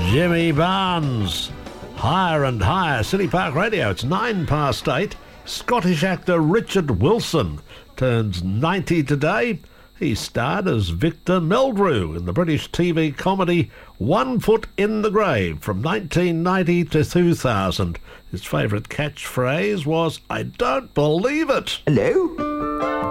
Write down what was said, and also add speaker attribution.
Speaker 1: Jimmy Barnes. Higher and higher. City Park Radio. It's 8:09. Scottish actor Richard Wilson turns 90 today. He starred as Victor Meldrew in the British TV comedy One Foot in the Grave from 1990 to 2000. His favourite catchphrase was, "I don't believe it."
Speaker 2: Hello?